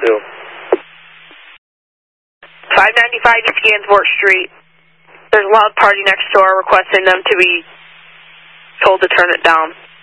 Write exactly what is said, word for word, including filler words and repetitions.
two. five ninety-five East Gansevoort Street. There's a loud party next door requesting them to be told to turn it down.